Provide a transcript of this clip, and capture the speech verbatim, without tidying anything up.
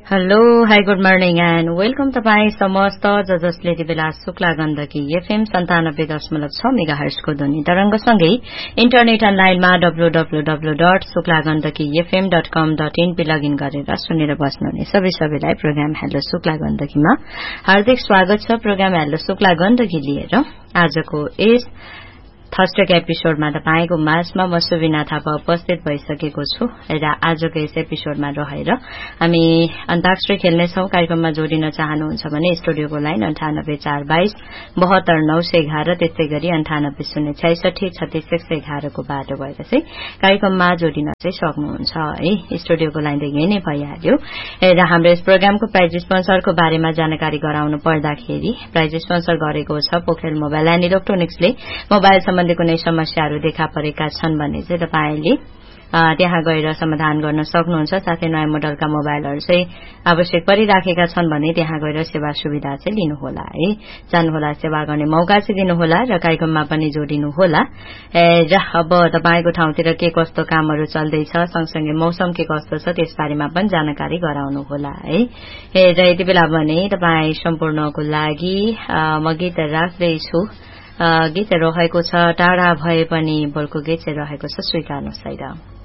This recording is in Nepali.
Hello hi good morning and welcome तपाईँ समस्त ज जसले यति बेला शुक्ला गण्डकी एफएम सन्तानब्बे दशमलव छ मेगा हर्सको ध्वनि तरंगसँगै इन्टरनेट अनलाइनमा W W W dot Shukla Gandaki FM dot com dot in pay login गरेर सुनेर बस्नुहुने सबै सबैलाई प्रोग्राम हेलो शुक्ला गण्डकीमा हार्दिक स्वागत छ। प्रोग्राम हेलो शुक्ला गण्डकी लिएर आजको यस थर्सडेको एपिसोडमा तपाईको माझमा म सुविना थापा उपस्थित भइसकेको छु र आजको यस एपिसोडमा रहेर हामी अन्ताक्षरी खेल्नेछौं। कार्यक्रममा जोडिन चाहनुहुन्छ भने स्टुडियोको लाइन अन्ठानब्बे चार बाइस बहत्तर नौ सय एघार त्यसै गरी अन्ठानब्बे शून्य छैसठी छत्तीस एक सय एघारको बाटो भएर चाहिँ कार्यक्रममा जोडिन चाहिँ सक्नुहुन्छ है। स्टुडियोको लाइनदेखि नै भइहाल्यो र हाम्रो यस प्रोग्रामको प्राइज स्पोन्सरको बारेमा जानकारी गराउनु पर्दाखेरि प्राइज स्पोन्सर गरेको छ पोखरेल मोबाइल एन्ड इलेक्ट्रोनिक्सले। मोबाइल सम्बन्धी कुनै समस्याहरू देखा परेका छन् भने चाहिँ तपाईले त्यहाँ गएर समाधान गर्न सक्नुहुन्छ। साथै नयाँ मोडलका मोबाइलहरू चाहिँ आवश्यक परिराखेका छन् भने त्यहाँ गएर सेवा सुविधा चाहिँ लिनुहोला है। जानुहोला, सेवा गर्ने मौका चाहिँ दिनुहोला र कार्यक्रममा पनि जोडिनुहोला। र अब तपाईको ठाउँतिर के कस्तो कामहरू चल्दैछ, सँगसँगै मौसम के कस्तो छ त्यसबारेमा पनि जानकारी गराउनु होला है। र यति बेला भने तपाई सम्पूर्णको लागि म गीत राख्दैछु। गीत रहेको छ टाढा भए पनि बोलको गीत चाहिँ रहेको छ स्वीकार्नु सैदा।